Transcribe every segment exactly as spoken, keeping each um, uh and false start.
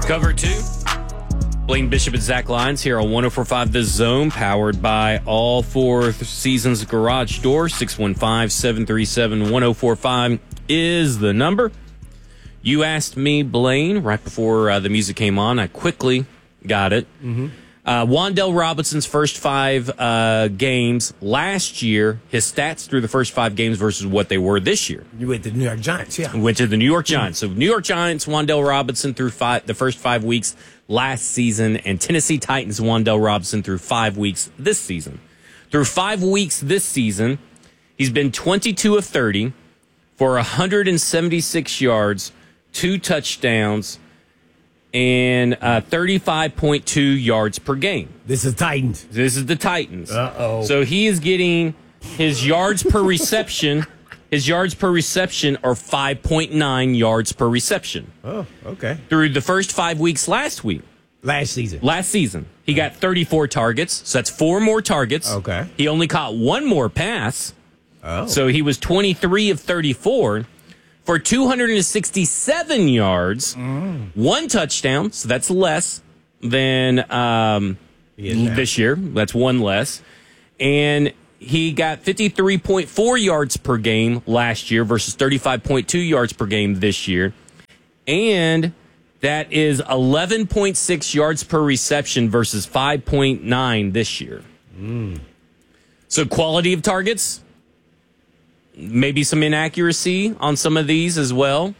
Cover two. Blaine Bishop and Zach Lyons here on one oh four point five The Zone, powered by All Four Seasons Garage Door. six one five, seven three seven, one oh four five is the number. You asked me, Blaine, right before uh, the music came on. I quickly got it. Mm-hmm. Uh, Wan'Dale Robinson's first five uh, games last year, his stats through the first five games versus what they were this year. You went to the New York Giants, yeah. Went to the New York Giants. So New York Giants, Wan'Dale Robinson through five, the first five weeks last season, and Tennessee Titans, Wan'Dale Robinson through five weeks this season. Through five weeks this season, he's been twenty-two of thirty for one hundred seventy-six yards, two touchdowns, and uh, thirty-five point two yards per game. This is Titans. This is the Titans. Uh-oh. So he is getting his yards per reception. His yards per reception are five point nine yards per reception. Oh, okay. Through the first five weeks last week. Last season. Last season. He got thirty-four targets, so that's four more targets. Okay. He only caught one more pass. Oh. So he was twenty-three of thirty-four for two hundred sixty-seven yards, mm. one touchdown, so that's less than um, this year. That's one less. And he got fifty-three point four yards per game last year versus thirty-five point two yards per game this year. And that is eleven point six yards per reception versus five point nine this year. Mm. So quality of targets, maybe some inaccuracy on some of these as well.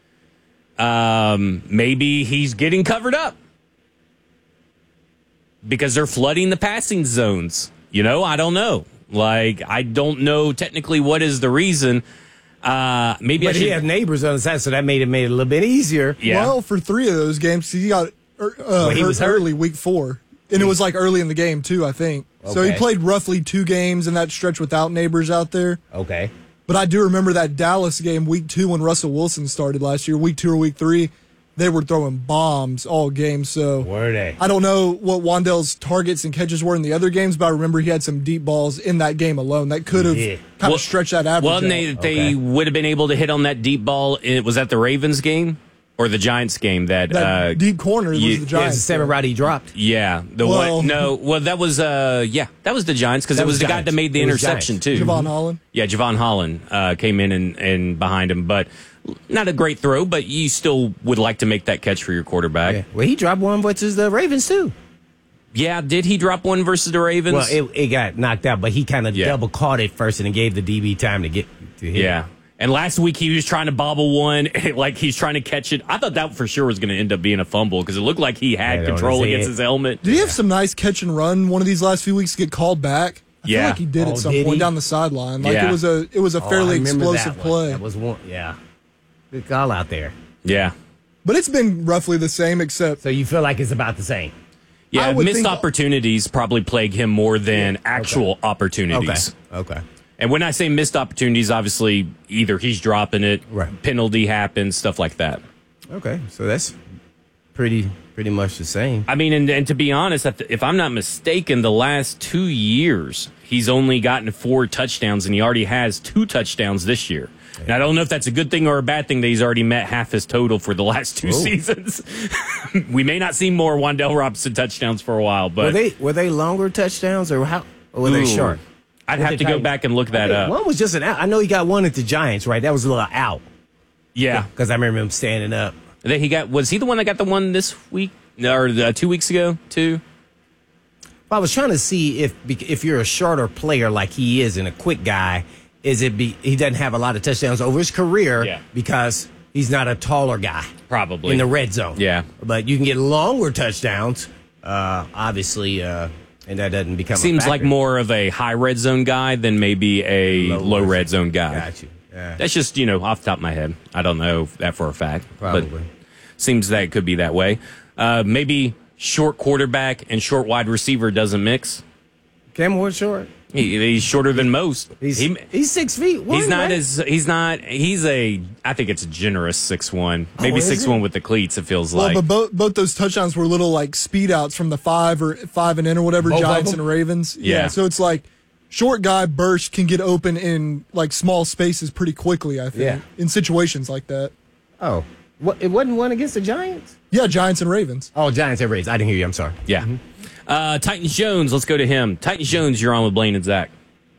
Um, maybe he's getting covered up because they're flooding the passing zones. You know, I don't know. Like, I don't know technically what is the reason. Uh, maybe but I should... he had neighbors on the side, so that made it made it a little bit easier. Yeah. Well, for three of those games, he got uh, well, he hurt was hurt. early week four. And it was like early in the game, too, I think. Okay. So he played roughly two games in that stretch without neighbors out there. Okay. But I do remember that Dallas game, week two, when Russell Wilson started last year, week two or week three. They were throwing bombs all game. So were they? I don't know what Wan'Dale's targets and catches were in the other games, but I remember he had some deep balls in that game alone that could have yeah. kind well, of stretched that average. Well, and they, out. they okay. would have been able to hit on that deep ball. In, was that the Ravens game or the Giants game? That, that uh, deep corner was you, the Giants. Yeah, the seven route he dropped. Yeah. The well, one, no, well, that was, uh, yeah, that was the Giants because it was, was the guy that made the interception, too. Javon Holland. Yeah, Javon Holland uh, came in and, and behind him, but not a great throw, but you still would like to make that catch for your quarterback. Yeah. Well, he dropped one versus the Ravens, too. Yeah, did he drop one versus the Ravens? Well, it, it got knocked out, but he kind of yeah. double caught it first and gave the D B time to get to hit Yeah. it. And last week he was trying to bobble one, like he's trying to catch it. I thought that for sure was going to end up being a fumble because it looked like he had yeah, control his against his helmet. Did he have some nice catch and run one of these last few weeks to get called back? I yeah. feel like he did oh, at some did point he? down the sideline. Like yeah. it was a it was a Oh, fairly I remember explosive that one. play. That was one, yeah. Good call out there. Yeah. But it's been roughly the same, except So you feel like it's about the same? Yeah, I would missed think- opportunities probably plague him more than Yeah, actual okay. opportunities. Okay. Okay. And when I say missed opportunities, obviously either he's dropping it, Right. penalty happens, stuff like that. Okay. So that's pretty pretty much the same. I mean, and, and to be honest, if I'm not mistaken, the last two years, he's only gotten four touchdowns, and he already has two touchdowns this year. And I don't know if that's a good thing or a bad thing that he's already met half his total for the last two Ooh. seasons. We may not see more Wan'Dale Robinson touchdowns for a while, but Were they were they longer touchdowns or how or were they Ooh. short? I'd Were have they to go tight? back and look that I think up. One was just an out. I know he got one at the Giants, right? That was a little out. Yeah. Because I remember him standing up. Then he got was he the one that got the one this week or uh, two weeks ago too? I was trying to see if if you're a shorter player like he is and a quick guy, is it be he doesn't have a lot of touchdowns over his career Yeah. because he's not a taller guy Probably in the red zone. Yeah. But you can get longer touchdowns, uh, obviously, uh, and that doesn't become Seems a like more of a high red zone guy than maybe a low, Low red zone guy. Got you. Yeah. That's just, you know, off the top of my head. I don't know that for a fact. Probably. But seems that it could be that way. Uh, maybe short quarterback and short wide receiver doesn't mix. Cam Ward short. He, he's shorter than most. He's He- he's six feet. One, he's not right? as he's not he's a I think it's a generous six one, maybe Oh, is six it? one with the cleats. It feels well, like. but both both those touchdowns were little like speed outs from the five or five and in or whatever Both of Giants them? and Ravens. Yeah. So it's like short guy burst can get open in like small spaces pretty quickly. I think Yeah. in situations like that. Oh, What, it wasn't one against the Giants? Yeah, Giants and Ravens. Oh, Giants and Ravens. I didn't hear you. I'm sorry. Yeah. Mm-hmm. Uh, Titans Jones, let's go to him. Titans Jones, you're on with Blaine and Zach.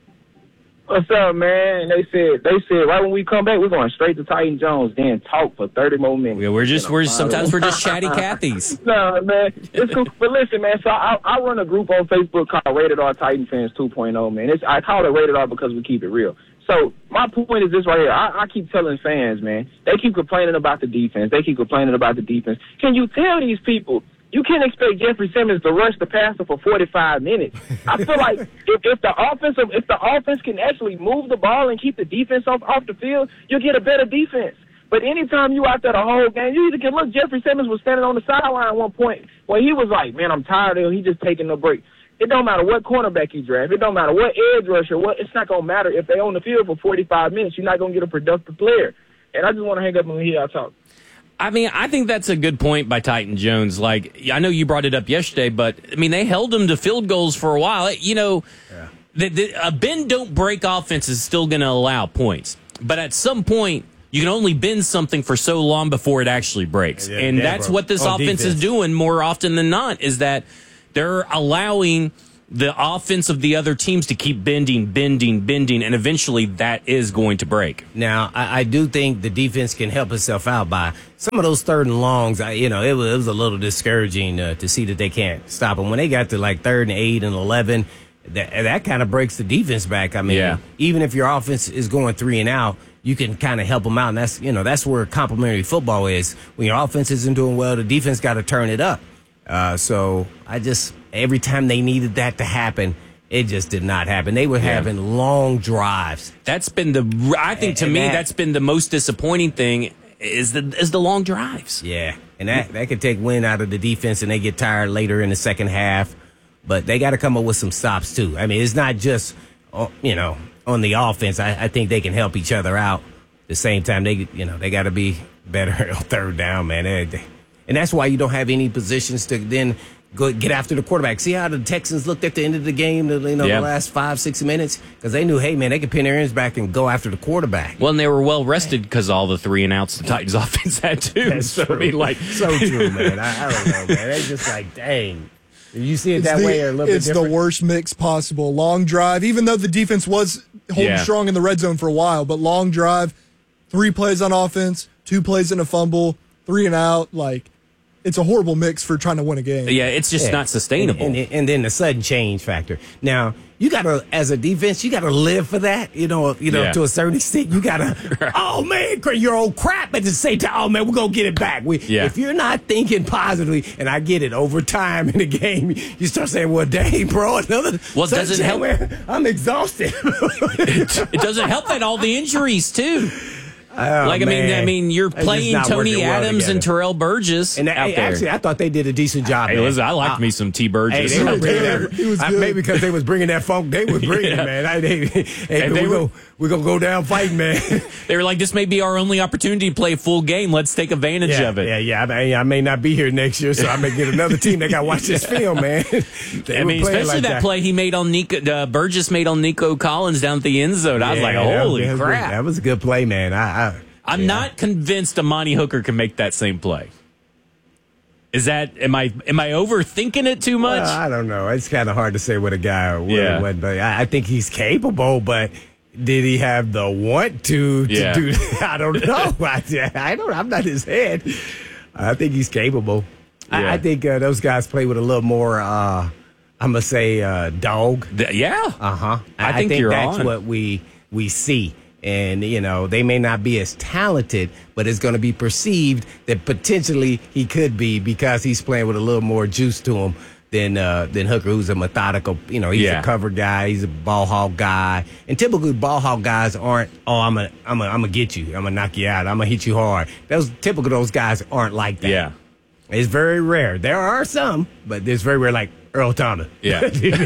What's up, man? They said they said right when we come back, we're going straight to Titan Jones, then talk for thirty more minutes. Yeah, we're just we're sometimes we're just chatty Cathy's. No, man. It's cool. But listen, man. So I, I run a group on Facebook called Rated R Titan Fans two point oh. Man, it's I call it Rated R because we keep it real. So my point is this right here. I, I keep telling fans, man, they keep complaining about the defense. They keep complaining about the defense. Can you tell these people? You can't expect Jeffrey Simmons to rush the passer for forty-five minutes. I feel like if, if the offensive, if the offense can actually move the ball and keep the defense off, off the field, you'll get a better defense. But anytime you out there the whole game, you either can look. Jeffrey Simmons was standing on the sideline at one point where he was like, "Man, I'm tired of him. He just taking a break." It don't matter what cornerback you draft. It don't matter what edge rusher. What it's not gonna matter if they on the field for forty-five minutes. You're not gonna get a productive player. And I just want to hang up and hear y'all talk. I mean, I think that's a good point by Titan Jones. Like, I know you brought it up yesterday, but, I mean, they held him to field goals for a while. You know, yeah. the, the, a bend-don't-break offense is still going to allow points. But at some point, you can only bend something for so long before it actually breaks. Yeah, and that's broke. what this oh, offense defense. is doing more often than not, is that they're allowing the offense of the other teams to keep bending, bending, bending, and eventually that is going to break. Now, I, I do think the defense can help itself out by some of those third and longs. I, you know, it was, it was a little discouraging uh, to see that they can't stop them. When they got to like third and eight and eleven, that, that kind of breaks the defense back. I mean, yeah. even if your offense is going three and out, you can kind of help them out. And that's, you know, that's where complementary football is. When your offense isn't doing well, the defense got to turn it up. Uh, so I just, every time they needed that to happen, it just did not happen. They were yeah. having long drives. That's been the, I think to and me, that, that's been the most disappointing thing is the, is the long drives. Yeah. And that, that could take wind out of the defense and they get tired later in the second half. But they got to come up with some stops too. I mean, it's not just, you know, on the offense. I, I think they can help each other out. At the same time, they, you know, they got to be better on third down, man. They, they, And that's why you don't have any positions to then go get after the quarterback. See how the Texans looked at the end of the game, the, you know, yeah. the last five, six minutes? Because they knew, hey, man, they could pin their ends back and go after the quarterback. Well, and they were well rested because all the three and outs the Titans offense had, too. That's so, true. I mean, like, so true, man. I, I don't know, man. They just like, dang. You see it it's that the, way or a little it's bit different? the worst mix possible. Long drive, even though the defense was holding yeah. strong in the red zone for a while, but long drive, three plays on offense, two plays in a fumble, three and out, like, it's a horrible mix for trying to win a game. Yeah, it's just yeah. not sustainable. And, and, and then the sudden change factor. Now, you got to, as a defense, you got to live for that, you know, you know, yeah. to a certain extent. You got to, right. oh, man, you're old crap at the same time. Oh, man, we're going to get it back. We, yeah. If you're not thinking positively, and I get it, over time in the game, you start saying, well, dang, bro, another. Well, does it help? I'm exhausted. it, it doesn't help that all the injuries, too. Oh, like I man. mean, I mean, you're playing Tony well Adams together. and Terrell Burgess and out hey, there. Actually, I thought they did a decent job. Hey, was, I liked uh, me some T. Burgess. Hey, they were that, it was I, maybe because they was bringing that funk. They was bringing yeah. man. I, they, hey, we go, we're gonna go down fighting, man. They were like, this may be our only opportunity to play a full game. Let's take advantage yeah, of it. Yeah, yeah. I, may, I may not be here next year, so I may get another team that got to watch this film, man. I mean, especially like that, that play he made on Nico uh, Burgess made on Nico Collins down at the end zone. I was yeah, like, holy that, crap, that was a good play, man. I. I I'm yeah. not convinced Amani Hooker can make that same play. Is that am I am I overthinking it too much? Well, I don't know. It's kind of hard to say what a guy would yeah. would, but I, I think he's capable. But did he have the want to, to yeah. do that? I don't know. I, I don't. I'm not his head. I think he's capable. Yeah. I, I think uh, those guys play with a little more. Uh, I'm gonna say uh, dog. The, yeah. Uh huh. I, I think, think you're that's on. what we we see. And, you know, they may not be as talented, but it's going to be perceived that potentially he could be because he's playing with a little more juice to him than uh, than Hooker, who's a methodical, you know, he's yeah. a cover guy, he's a ball hog guy. And typically ball hog guys aren't, oh, I'm going I'm I'm to get you, I'm going to knock you out, I'm going to hit you hard. Those typical those guys aren't like that. Yeah. It's very rare. There are some, but it's very rare, like Earl Thomas. Yeah.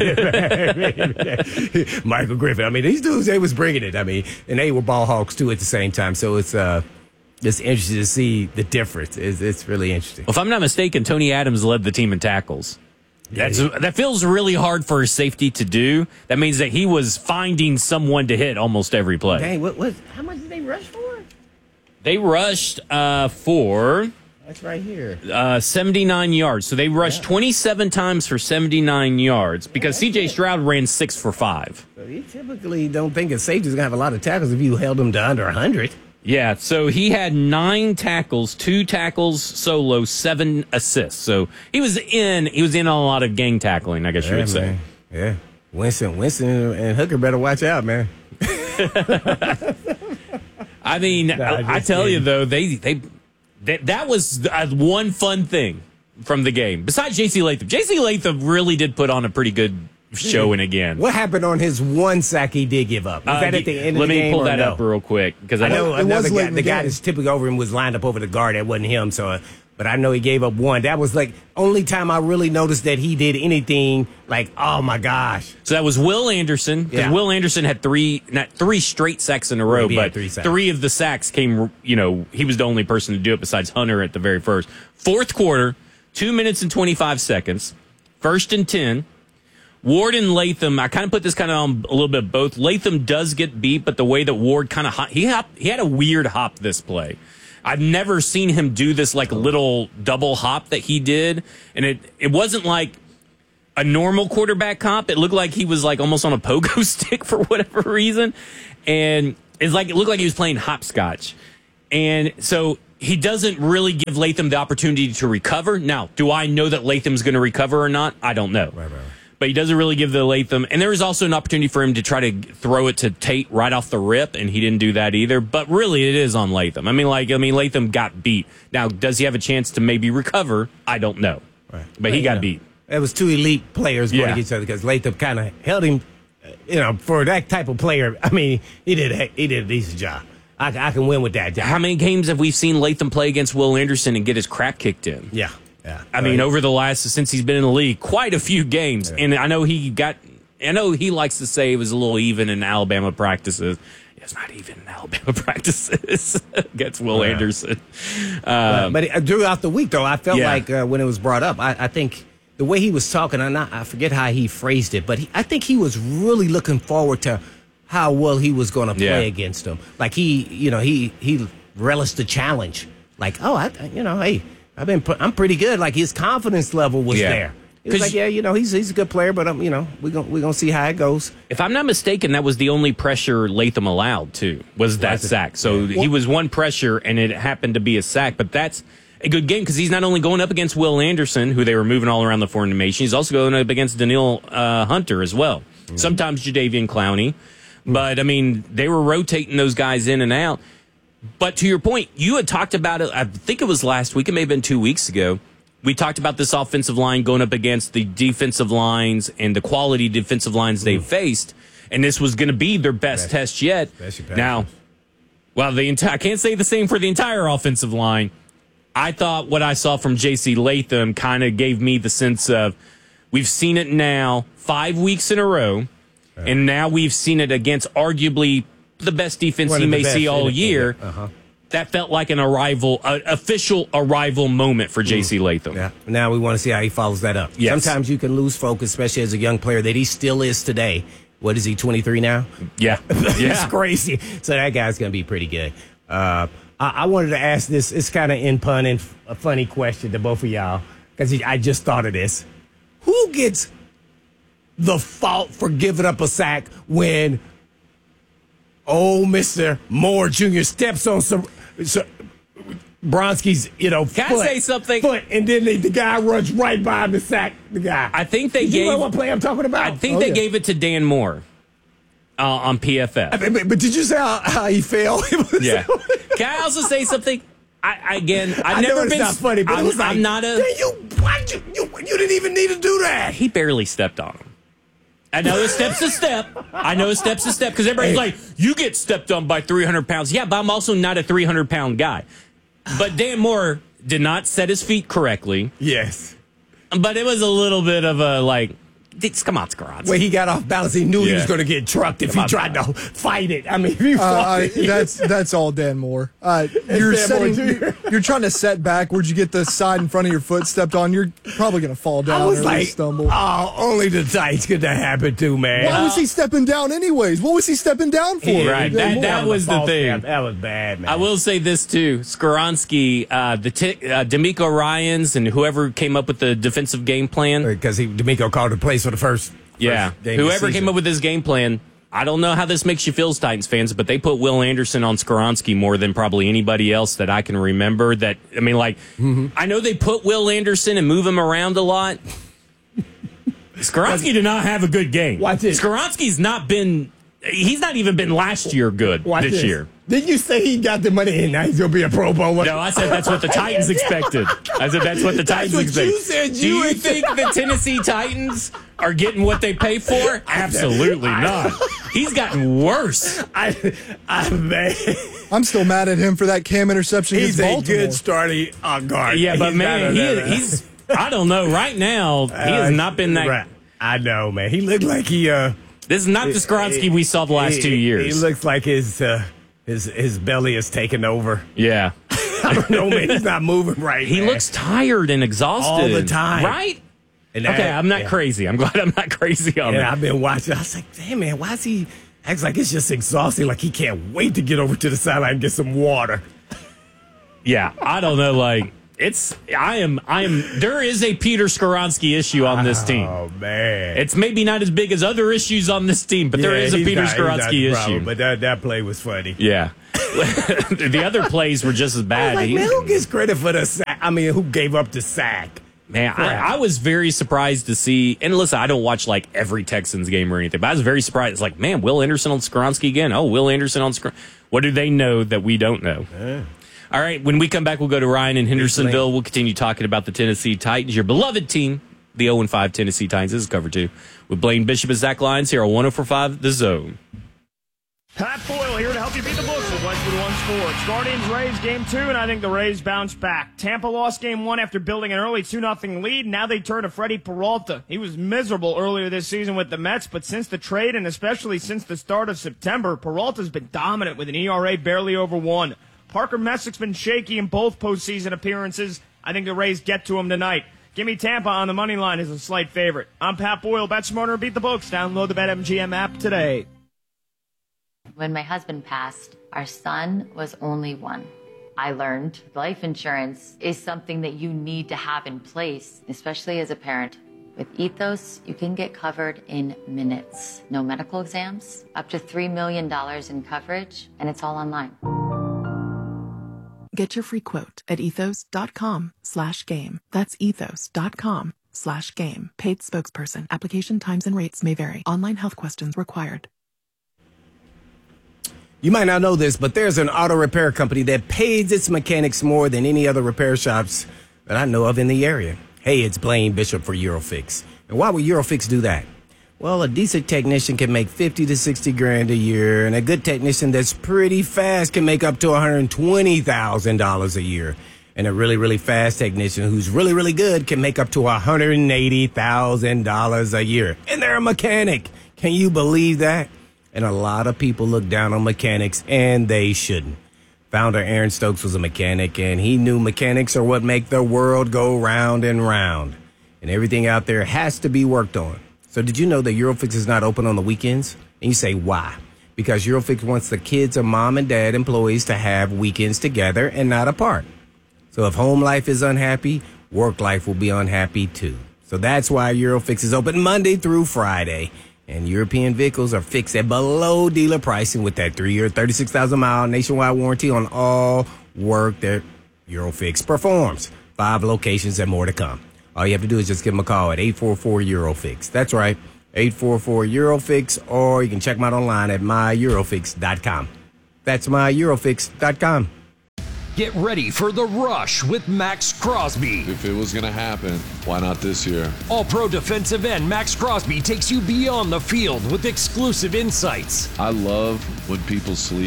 Michael Griffin. I mean, these dudes, they was bringing it. I mean, and they were ball hogs, too, at the same time. So it's uh, it's interesting to see the difference. It's, it's really interesting. Well, if I'm not mistaken, Tony Adams led the team in tackles. Yeah, That's, yeah. That feels really hard for a safety to do. That means that he was finding someone to hit almost every play. Dang, what, what, how much did they rush for? They rushed uh, for That's right here. uh, seventy-nine yards. So they rushed Yeah. twenty-seven times for seventy-nine yards because C J Stroud ran six for five. So you typically don't think a safety's gonna have a lot of tackles if you held him to under one hundred. Yeah, so he had nine tackles, two tackles solo, seven assists. So he was in. He was in on a lot of gang tackling, I guess you Yeah, would say. man. Yeah. Winston, Winston and Hooker better watch out, man. I mean, Nah, I, I just tell you kidding. though, they they that, that was uh, one fun thing from the game. Besides J C Latham, J C Latham really did put on a pretty good showing again. What happened on his one sack he did give up? Was Uh, that at the end of let the me game? pull or that no? up real quick because I I know know. It was another late guy, in the the guy game. that's typically over him was lined up over the guard. That wasn't him. So, uh, but I know he gave up one. That was like only time I really noticed that he did anything like, oh my gosh. So that was Will Anderson. Because Yeah. Will Anderson had three, not three straight sacks in a row, Maybe he had but three three, sacks. of the sacks came. You know, he was the only person to do it besides Hunter at the very first. Fourth quarter, two minutes and twenty-five seconds. First and ten. Ward and Latham, I kind of put this kind of on a little bit of both. Latham does get beat, but the way that Ward kind of hop, he hop, he had a weird hop this play. I've never seen him do this like little double hop that he did, and it it wasn't like a normal quarterback hop. It looked like he was like almost on a pogo stick for whatever reason, and it's like it looked like he was playing hopscotch, and so he doesn't really give Latham the opportunity to recover. Now, do I know that Latham's going to recover or not? I don't know. Right, right. But he doesn't really give the Latham. And there was also an opportunity for him to try to throw it to Tate right off the rip, and he didn't do that either. But really, it is on Latham. I mean, like, I mean, Latham got beat. Now, does he have a chance to maybe recover? I don't know. Right. But he Yeah. got beat. It was two elite players going Yeah. against each other because Latham kind of held him, uh, you know, for that type of player. I mean, he did a, he did a decent job. I, I can win with that job. How many games have we seen Latham play against Will Anderson and get his crap kicked in? Yeah. Yeah. I mean, Right. over the last, since he's been in the league, quite a few games. And I know he got, I know he likes to say it was a little even in Alabama practices. It's not even in Alabama practices against Will Yeah. Anderson. Uh, but uh, throughout the week, though, I felt Yeah. like uh, when it was brought up, I, I think the way he was talking, I, not, I forget how he phrased it, but he, I think he was really looking forward to how well he was going to play Yeah. against him. Like he, you know, he he relished the challenge. Like, oh, I, you know, hey, I've been, put, I'm pretty good. Like his confidence level was Yeah. there. He was 'Cause- like, yeah, you know, he's he's a good player, but um, you know, we're gonna we're gonna see how it goes. If I'm not mistaken, that was the only pressure Latham allowed, too, was that Was it? sack. So he was one pressure, and it happened to be a sack. But that's a good game because he's not only going up against Will Anderson, who they were moving all around the formation, he's also going up against Daniil uh, Hunter as well. Sometimes Jadeveon Clowney. But, I mean, they were rotating those guys in and out. But to your point, you had talked about it, I think it was last week, it may have been two weeks ago. We talked about this offensive line going up against the defensive lines and the quality defensive lines they've faced. And this was going to be their best, Best- test yet. best you pass. Now, well, the entire, I can't say the same for the entire offensive line. I thought what I saw from J C Latham kind of gave me the sense of we've seen it now five weeks in a row, and now we've seen it against arguably the best defense One he of the may best see all in it, year. yeah. Uh-huh. That felt like an arrival, an official arrival moment for J C Latham. Yeah. Now we want to see how he follows that up. Yes. Sometimes you can lose focus, especially as a young player that he still is today. What is he, twenty-three now? Yeah. It's Yeah. crazy. So that guy's going to be pretty good. Uh, I, I wanted to ask this. It's kind of in pun and f- a funny question to both of y'all because I just thought of this. Who gets the fault for giving up a sack when old Mister Moore Junior steps on some, some Bronski's, you know, Can I foot, say something? Foot, and then the, the guy runs right by him to sack the guy. I think they Did you know gave. what play I'm talking about? I think Oh, they yeah. gave it to Dan Moore uh, on P F F. But, but did you say how, how he fell? It was- Yeah. Can I also say something? I, I again, I've I never know it's been. not funny, but I'm, it was like, I'm not a. "Damn, you, why'd you, you, you didn't even need to do that. He barely stepped on him. I know it steps a step. I know it steps a step because everybody's Hey. like, you get stepped on by three hundred pounds. Yeah, but I'm also not a three hundred pound guy. But Dan Moore did not set his feet correctly. Yes. But it was a little bit of a like, it's, come on, Skoronski. When he got off balance, he knew Yeah. he was going to get trucked if Come he on, tried man. to fight it. I mean, if he Uh, fought I, it. that's that's all Dan Moore. Uh, you're Dan setting, Moore, too. you're, you're trying to set backwards. You get the side in front of your foot stepped on. You're probably going to fall down I was or like, stumble. oh, only the Titans could that happen to, man. Why was he stepping down anyways? What was he stepping down for? Right, Dan that- Moore? that was the false thing. step. That was bad, man. I will say this too, Skoronski, uh, the t- uh, D'Amico Ryans and whoever came up with the defensive game plan. Because he D'Amico called the plays for the first. Yeah, first game of the whoever came season. up with this game plan. I don't know how this makes you feel, Titans fans, but they put Will Anderson on Skoronski more than probably anybody else that I can remember. That I mean, like, Mm-hmm. I know they put Will Anderson and move him around a lot. Skoronski did not have a good game. Watch this. Skoronski's not been. He's not even been last year good Watch this, this. year. Didn't you say he got the money and now he's going to be a Pro Bowler? No, I said that's what the Titans expected. I said that's what the Titans what expected. you said. Do You you said- think the Tennessee Titans are getting what they pay for? Absolutely not. He's gotten worse. I, I, man, I'm still mad at him for that Cam interception he's against a Baltimore. good starting uh, guard. Yeah, but He's man, not a- he, he's, I don't know, right now, he has not been that. Right. I know, man. He looked like he. Uh, This is not the Skoronski we saw the last he- two years. He looks like his uh, his his belly is taking over. yeah. I don't know, man. He's not moving right. He man. looks tired and exhausted. All the time. Right? And Okay, that- I'm not yeah. crazy. I'm glad I'm not crazy on And that. I've been watching. I was like, damn, man, why is he acts like it's just exhausting? Like he can't wait to get over to the sideline and get some water. Yeah, I don't know. Like it's, I am, I am. There is a Peter Skoronski issue on this team. Oh man, It's maybe not as big as other issues on this team, but there Yeah, is a he's Peter not- he's not Skoronski the issue. problem, but that that play was funny. Yeah, the other plays were just as I was bad. like, He- man, who gets credit for the sack? I mean, who gave up the sack? Man, I, I was very surprised to see. And listen, I don't watch like every Texans game or anything, but I was very surprised. It's like, man, Will Anderson on Skoronski again. Oh, Will Anderson on Skoronski. What do they know that we don't know? Yeah. All right, when we come back, we'll go to Ryan in Hendersonville. We'll continue talking about the Tennessee Titans, your beloved team, the oh and five Tennessee Titans. This is cover two with Blaine Bishop and Zach Lyons here on one oh four point five The Zone. Pat Boyle here to help you beat the books with Westwood One Sports. Guardians Rays game two, and I think the Rays bounce back. Tampa lost game one after building an early two nothing lead. Now they turn to Freddie Peralta. He was miserable earlier this season with the Mets, but since the trade and especially since the start of September, Peralta's been dominant with an E R A barely over one. Parker Messick's been shaky in both postseason appearances. I think the Rays get to him tonight. Give me Tampa on the money line as a slight favorite. I'm Pat Boyle. Bet smarter, beat the books. Download the BetMGM app today. When my husband passed, our son was only one. I learned life insurance is something that you need to have in place, especially as a parent. With Ethos, you can get covered in minutes. No medical exams, up to three million dollars in coverage, and it's all online. Get your free quote at ethos.com slash game. That's ethos.com slash game. Paid spokesperson. Application times and rates may vary. Online health questions required. You might not know this, but there's an auto repair company that pays its mechanics more than any other repair shops that I know of in the area. Hey, it's Blaine Bishop for Eurofix. And why would Eurofix do that? Well, a decent technician can make fifty to sixty grand a year, and a good technician that's pretty fast can make up to one hundred twenty thousand dollars a year. And a really, really fast technician who's really, really good can make up to one hundred eighty thousand dollars a year. And they're a mechanic. Can you believe that? And a lot of people look down on mechanics, and they shouldn't. Founder Aaron Stokes was a mechanic, and he knew mechanics are what make the world go round and round. And everything out there has to be worked on. So did you know that Eurofix is not open on the weekends? And you say, why? Because Eurofix wants the kids of mom and dad employees to have weekends together and not apart. So if home life is unhappy, work life will be unhappy too. So that's why Eurofix is open Monday through Friday. And European vehicles are fixed at below dealer pricing with that three-year, thirty-six thousand mile nationwide warranty on all work that Eurofix performs. Five locations and more to come. All you have to do is just give them a call at eight four four Eurofix. That's right, eight four four Eurofix, or you can check them out online at my eurofix dot com. That's my eurofix dot com. Get ready for The Rush with Max Crosby. If it was going to happen, why not this year? All-pro defensive end Max Crosby takes you beyond the field with exclusive insights. I love when people sleep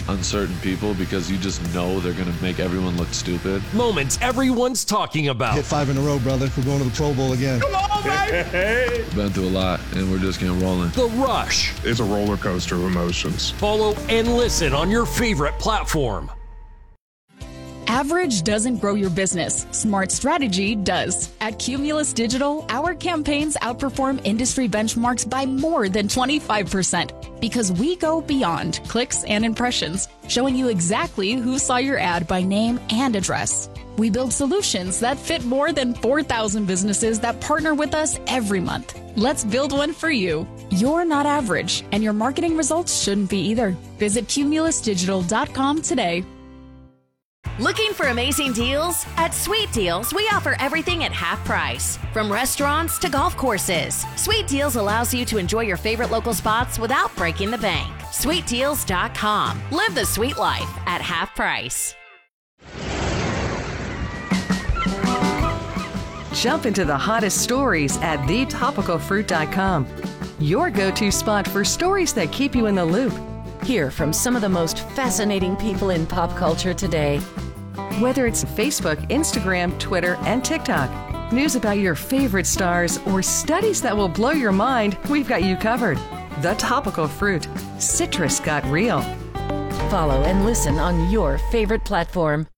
uncertain people because you just know they're going to make everyone look stupid. Moments everyone's talking about. Hit five in a row, brother. We're going to the Pro Bowl again. Come on, baby! Been through a lot, and we're just getting rolling. The Rush. It's a roller coaster of emotions. Follow and listen on your favorite platform. Average doesn't grow your business. Smart strategy does. At Cumulus Digital, our campaigns outperform industry benchmarks by more than twenty-five percent because we go beyond clicks and impressions, showing you exactly who saw your ad by name and address. We build solutions that fit more than four thousand businesses that partner with us every month. Let's build one for you. You're not average, and your marketing results shouldn't be either. Visit cumulus digital dot com today. Looking for amazing deals? At Sweet Deals, we offer everything at half price. From restaurants to golf courses, Sweet Deals allows you to enjoy your favorite local spots without breaking the bank. sweet deals dot com. Live the sweet life at half price. Jump into the hottest stories at the topical fruit dot com. Your go-to spot for stories that keep you in the loop. Hear from some of the most fascinating people in pop culture today. Whether it's Facebook, Instagram, Twitter, and TikTok, news about your favorite stars, or studies that will blow your mind, we've got you covered. The Topical Fruit. Citrus got real. Follow and listen on your favorite platform.